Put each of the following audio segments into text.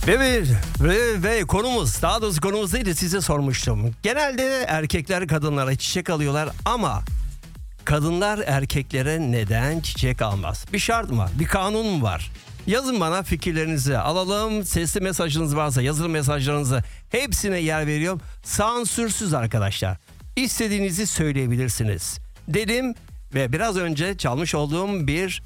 Ve konumuz, daha doğrusu konumuz neydi, size sormuştum. Genelde erkekler kadınlara çiçek alıyorlar ama kadınlar erkeklere neden çiçek almaz? Bir şart mı? Bir kanun mu var? Yazın bana, fikirlerinizi alalım. Sesli mesajınız varsa, yazılı mesajlarınızı, hepsine yer veriyorum. Sansürsüz arkadaşlar. İstediğinizi söyleyebilirsiniz dedim ve biraz önce çalmış olduğum bir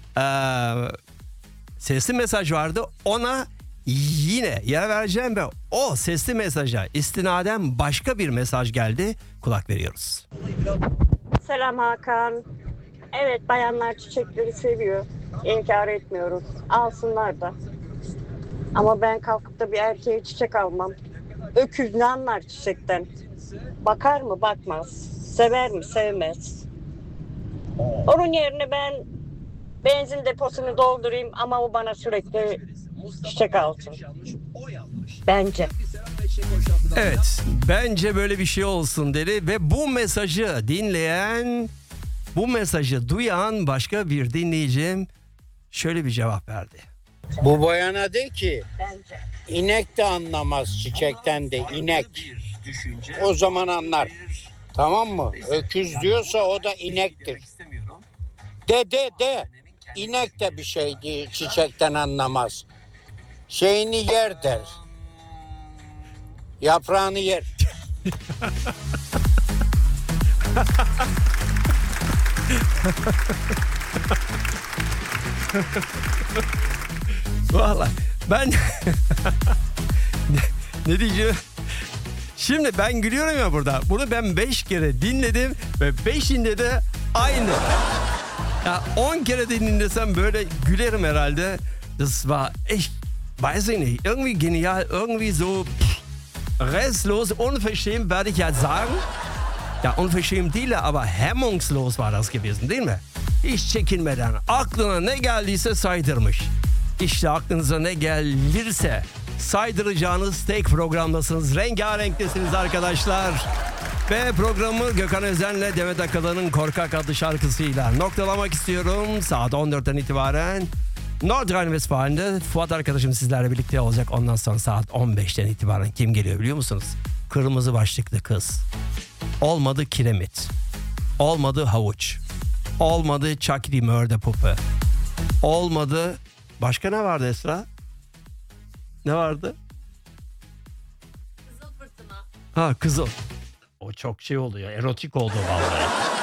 sesli mesaj vardı. Ona yine yer vereceğim ve o sesli mesaja istinaden başka bir mesaj geldi. Kulak veriyoruz. Selam Hakan. Evet, bayanlar çiçekleri seviyor. İnkar etmiyoruz. Alsınlar da. Ama ben kalkıp da bir erkeğe çiçek almam. Öküz ne anlar çiçekten? Bakar mı? Bakmaz. Sever mi? Sevmez. Onun yerine ben benzin deposunu doldurayım ama o bana sürekli çiçek alsın. Bence. Evet, bence böyle bir şey olsun dedi ve bu mesajı dinleyen, bu mesajı duyan başka bir dinleyicim şöyle bir cevap verdi. Bu bayana de ki Bence. inek de anlamaz çiçekten de inek. O zaman anlar. Tamam mı? Öküz diyorsa o da inektir. De. İnek de bir şey değil, çiçekten anlamaz. Şeyini yer der. Yaprağını yer. Vallahi ben ne diyeceğim? Şimdi ben gülüyorum ya burada. Bunu ben 5 kere dinledim ve 5'inde de aynı. Ya 10 kere dinlesem böyle gülerim herhalde. Das war echt, weiß ich nicht, irgendwie genial, irgendwie so restlos, unverschämt werde ich ja sagen. Ya unverschämt değil ama hemmungslos var das gewesen, değil mi? Hiç çekinmeden aklına ne geldiyse saydırmış. İşte aklınıza ne gelirse saydıracağınız tek programdasınız. Rengarenktesiniz arkadaşlar. Ve programı Gökhan Özen'le Demet Akalın'ın Korkak adlı şarkısıyla noktalamak istiyorum. Saat 14'ten itibaren Nordrhein-Westfalen'de Fuat arkadaşım sizlerle birlikte olacak. Ondan sonra saat 15'ten itibaren kim geliyor biliyor musunuz? Kırmızı başlıklı kız. Olmadı kiremit. Olmadı havuç. Olmadı çakri mörde pupu. Olmadı. Başka ne vardı Esra? Ne vardı? Kızıl fırtına. Ha, kızıl. O çok şey oldu ya, erotik oldu vallahi.